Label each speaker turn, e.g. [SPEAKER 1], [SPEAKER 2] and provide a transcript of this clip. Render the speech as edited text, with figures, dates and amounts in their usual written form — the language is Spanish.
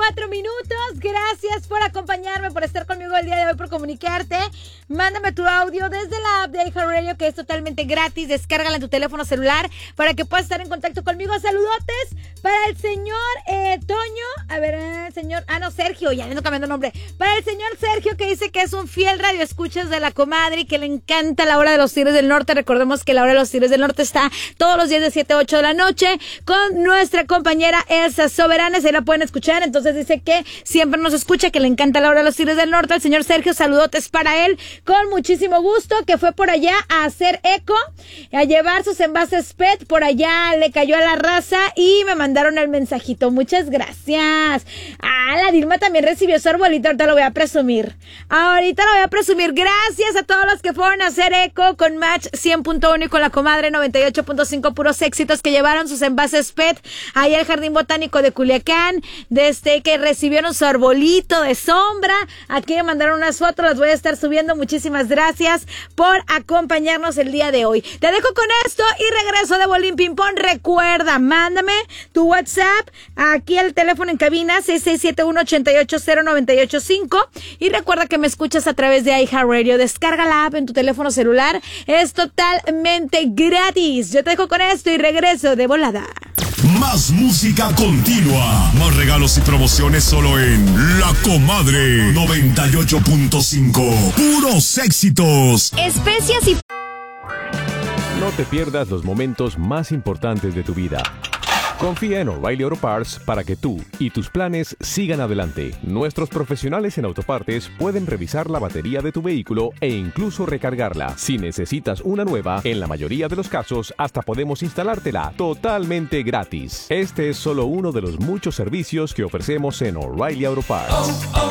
[SPEAKER 1] 4 minutos. Gracias por acompañarme, por estar conmigo el día de hoy, por comunicarte. Mándame tu audio desde la app de iHeartRadio, que es totalmente gratis. Descárgala en tu teléfono celular para que puedas estar en contacto conmigo. Saludotes para el señor Toño. A ver, señor... Sergio, ya le ando cambiando nombre. Para el señor Sergio, que dice que es un fiel radioescuchas de la comadre y que le encanta la hora de los Tigres del Norte. Recordemos que la hora de los Tigres del Norte está todos los días de 7 a 8 de la noche con nuestra compañera Elsa Soberanes. Ahí la pueden escuchar. Entonces dice que siempre nos escucha, que le encanta la hora de los Tigres del Norte. El señor Sergio, saludotes para él con muchísimo gusto, que fue por allá a hacer eco, a llevar sus envases PET. Por allá le cayó a la raza y me mandaron el mensajito. Muchas gracias. La Dilma también recibió su arbolito. Ahorita lo voy a presumir. Gracias a todos los que fueron a hacer eco con Match 100.1 y con la comadre 98.5, puros éxitos, que llevaron sus envases PET ahí al Jardín Botánico de Culiacán, desde que recibieron su arbolito de sombra. Aquí me mandaron unas fotos, las voy a estar subiendo. Muchísimas gracias por acompañarnos el día de hoy. Te dejo con esto y regreso de Bolín Ping Pong. Recuerda, mándame tu WhatsApp aquí al teléfono en cabina 6671-880-985, y recuerda que me escuchas a través de iHeartRadio. Descarga la app en tu teléfono celular, es totalmente gratis. Yo te dejo con esto y regreso de volada.
[SPEAKER 2] Más música continua, más regalos y promociones solo en La Comadre 98.5. Puros éxitos.
[SPEAKER 3] Especias y...
[SPEAKER 4] No te pierdas los momentos más importantes de tu vida. Confía en O'Reilly Auto Parts para que tú y tus planes sigan adelante. Nuestros profesionales en autopartes pueden revisar la batería de tu vehículo e incluso recargarla. Si necesitas una nueva, en la mayoría de los casos hasta podemos instalártela totalmente gratis. Este es solo uno de los muchos servicios que ofrecemos en O'Reilly Auto Parts.